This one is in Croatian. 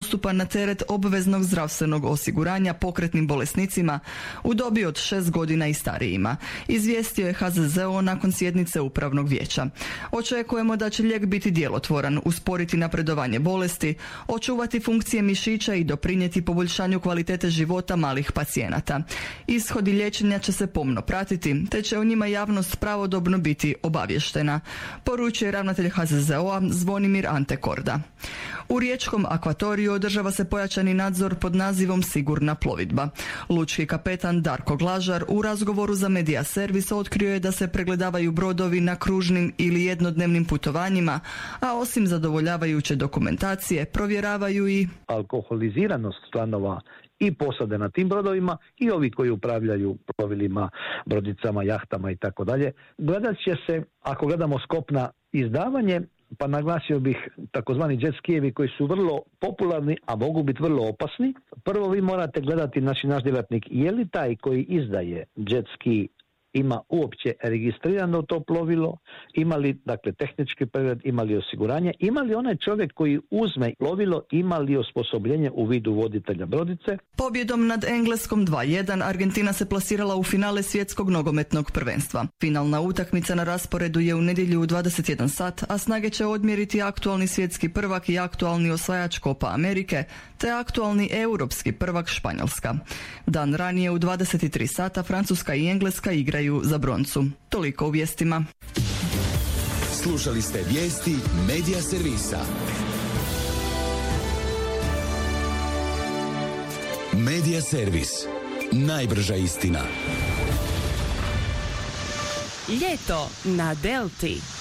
ustupa na teret obveznog zdravstvenog osiguranja pokretnim bolesnicima u dobi od 6 godina i starijima, izvijestio je HZZO nakon sjednice upravnog vijeća. Očekujemo da će lijek biti djelotvoran, usporiti napredovanje bolesti, očuvati funkcije mišića i doprinijeti poboljšanju kvalitete života malih pacijenata. Ishodi liječenja će se pomno pratiti, te će o njima javnost pravodobno biti obavještena, poručuje ravnatelj HZZO-a Zvonimir Ante Korda. U riječkom akvatoriju održava se pojačani nadzor pod nazivom Sigurna plovidba. Lučki kapetan Darko Glažar u razgovoru za Media Servis otkrio je da se pregledavaju brodovi na kružnim ili jednodnevnim putovanjima, a osim zadovoljavajuće dokumentacije provjeravaju i alkoholiziranost članova i posade na tim brodovima i ovi koji upravljaju plovilima, brodicama, jahtama i tako dalje. Gledat će se, ako gledamo s kopna, izdavanje, pa naglasio bih takozvani jet skijevi koji su vrlo popularni, a mogu biti vrlo opasni. Prvo vi morate gledati, naš djelatnik, je li taj koji izdaje jet ski ima uopće registrirano to plovilo, ima li, dakle, tehnički pregled, ima li osiguranje, ima li onaj čovjek koji uzme plovilo, ima li osposobljenje u vidu voditelja brodice. Pobjedom nad Engleskom 2:1 Argentina se plasirala u finale svjetskog nogometnog prvenstva. Finalna utakmica na rasporedu je u nedjelju u 21 sat, a snage će odmjeriti aktualni svjetski prvak i aktualni osvajač Copa Amerike, te aktualni europski prvak Španjolska. Dan ranije u 23 sata Francuska i Engleska igraju za broncu. Toliko u vijestima. Slušali ste vijesti Media Servisa. Media Servis. Najbrža istina. Ljeto na Delti.